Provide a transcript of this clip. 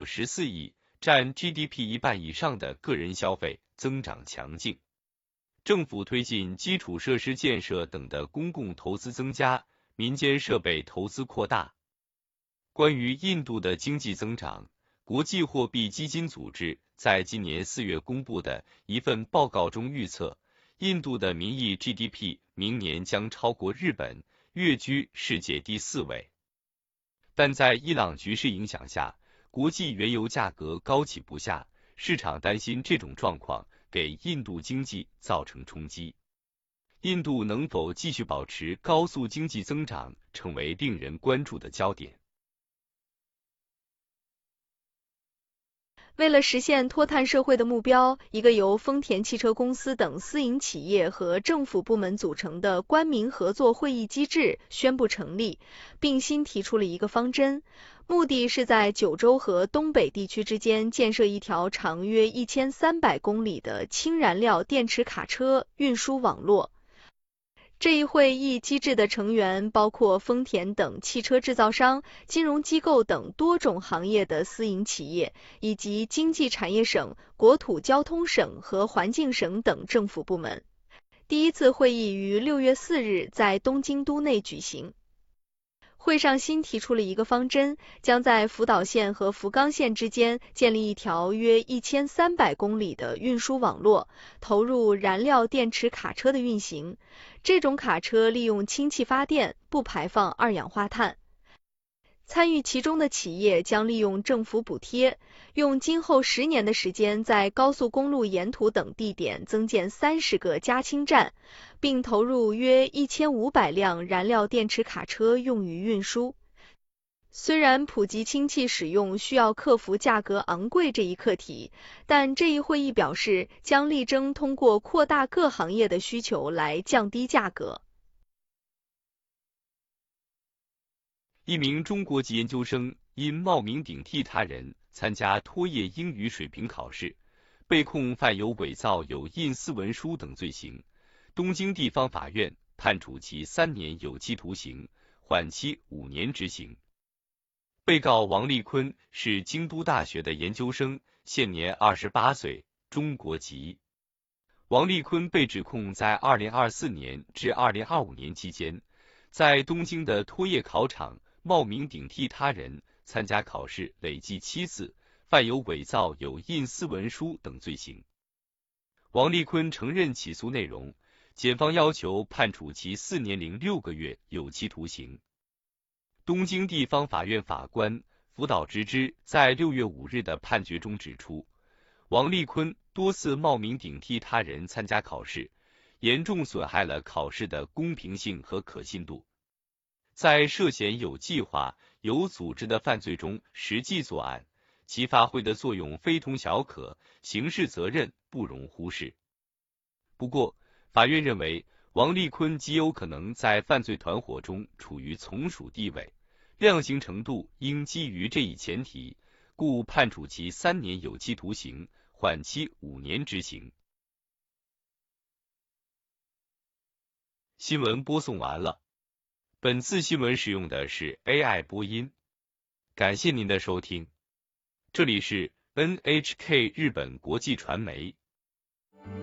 14亿，占 GDP 一半以上的个人消费增长强劲。政府推进基础设施建设等的公共投资增加，民间设备投资扩大。关于印度的经济增长，国际货币基金组织在今年4月公布的一份报告中预测，印度的名义 GDP 明年将超过日本，跃居世界第4位。但在伊朗局势影响下，国际原油价格高企不下，市场担心这种状况给印度经济造成冲击。印度能否继续保持高速经济增长，成为令人关注的焦点。 为了实现脱碳社会的目标，一个由丰田汽车公司等私营企业和政府部门组成的官民合作会议机制宣布成立，并新提出了一个方针，目的是在九州和东北地区之间建设一条长约1300公里的氢燃料电池卡车运输网络。这一会议机制的成员包括丰田等汽车制造商、金融机构等多种行业的私营企业，以及经济产业省、国土交通省和环境省等政府部门。第一次会议于6月4日在东京都内举行。会上新提出了一个方针，将在福岛县和福冈县之间建立一条约1300公里的运输网络，投入燃料电池卡车的运行。这种卡车利用氢气发电，不排放二氧化碳。参与其中的企业将利用政府补贴，用今后10年的时间在高速公路沿途等地点增建30个加氢站，并投入约1500辆燃料电池卡车用于运输。虽然普及氢气使用需要克服价格昂贵这一课题，但这一会议表示将力争通过扩大各行业的需求来降低价格。 一名中国籍研究生因冒名顶替他人参加托业英语水平考试，被控犯有伪造有印私文书等罪行，东京地方法院判处其3年有期徒刑，缓期5年执行。被告王立坤是京都大学的研究生，现年28岁，中国籍。王立坤被指控在2024年至2025年期间，在东京的托业考场冒名顶替他人参加考试累计7次，犯有伪造有印私文书等罪行。王立坤承认起诉内容，检方要求判处其4年零6个月有期徒刑。东京地方法院法官福岛直之在6月5日的判决中指出，王立坤多次冒名顶替他人参加考试，严重损害了考试的公平性和可信度。在涉嫌有计划、有组织的犯罪中实际作案，其发挥的作用非同小可，刑事责任不容忽视。不过，法院认为王立坤极有可能在犯罪团伙中处于从属地位，量刑程度应基于这一前提，故判处其3年有期徒刑，缓期5年执行。新闻播送完了。本次新闻使用的是 AI 播音，感谢您的收听。这里是 NHK 日本国际传媒。